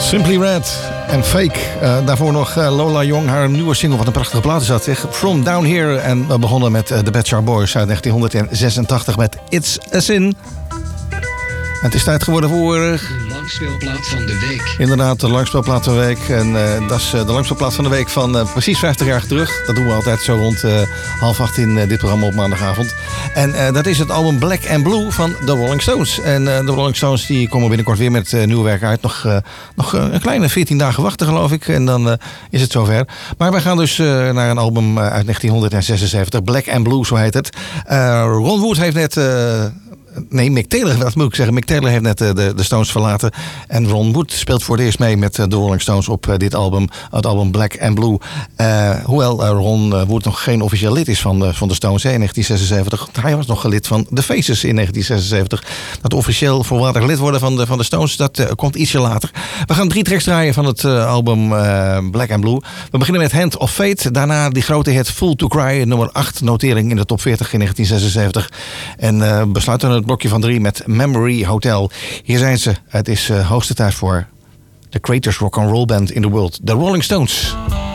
Simply Red en Fake. Daarvoor nog Lola Young, haar nieuwe single, wat een prachtige plaat is dat, zeg. From Down Here. En we begonnen met The Bad Shah Boys uit 1986 met It's a Sin. En het is tijd geworden voor... De langspeelplaat van de week. Inderdaad, de langspeelplaat van de week. En dat is de langspeelplaat van de week van precies 50 jaar terug. Dat doen we altijd zo rond 7:30 in dit programma op maandagavond. En dat is het album Black and Blue van The Rolling Stones. En de Rolling Stones die komen binnenkort weer met nieuw werk uit. Nog een kleine 14 dagen wachten, geloof ik. En dan is het zover. Maar wij gaan dus naar een album uit 1976. Black and Blue, zo heet het. Ron Wood heeft net... Nee, Mick Taylor, dat moet ik zeggen. Mick Taylor heeft net de Stones verlaten. En Ron Wood speelt voor het eerst mee met de Rolling Stones op dit album. Het album Black and Blue. Hoewel Ron Wood nog geen officieel lid is van de Stones in 1976. Hij was nog lid van The Faces in 1976. Dat officieel volwaardig lid worden van de Stones, dat komt ietsje later. We gaan 3 tracks draaien van het album Black and Blue. We beginnen met Hand of Fate. Daarna die grote hit Fool to Cry. Nummer 8 notering in de top 40 in 1976. En besluiten het blokje van 3 met Memory Hotel. Hier zijn ze. Het is hoogste tijd voor the greatest rock and roll band in the world, The Rolling Stones.